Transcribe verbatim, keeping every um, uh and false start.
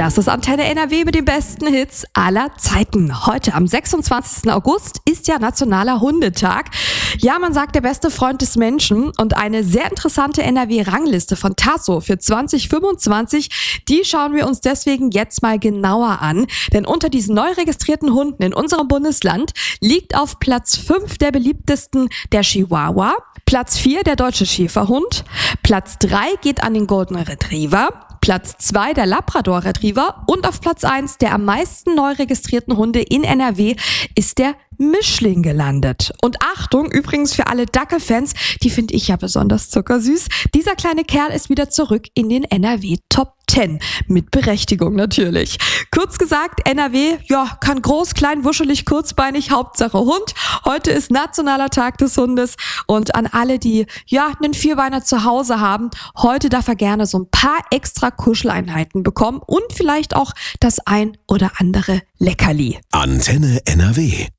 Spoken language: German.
Das ist Antenne N R W mit den besten Hits aller Zeiten. Heute am sechsundzwanzigsten August ist ja Nationaler Hundetag. Ja, man sagt der beste Freund des Menschen, und eine sehr interessante N R W-Rangliste von Tasso für zwanzig fünfundzwanzig, die schauen wir uns deswegen jetzt mal genauer an. Denn unter diesen neu registrierten Hunden in unserem Bundesland liegt auf Platz fünf der beliebtesten der Chihuahua, Platz vier der deutsche Schäferhund, Platz drei geht an den Golden Retriever, Platz zwei der Labrador Retriever und auf Platz eins der am meisten neu registrierten Hunde in N R W ist der Mischling gelandet. Und Achtung, übrigens für alle Dackelfans, die finde ich ja besonders zuckersüß. Dieser kleine Kerl ist wieder zurück in den N R W Top zehn. Mit Berechtigung natürlich. Kurz gesagt, N R W, ja, kann groß, klein, wuschelig, kurzbeinig, Hauptsache Hund. Heute ist Nationaler Tag des Hundes, und an alle, die, ja, einen Vierbeiner zu Hause haben, heute darf er gerne so ein paar extra Kuscheleinheiten bekommen und vielleicht auch das ein oder andere Leckerli. Antenne N R W.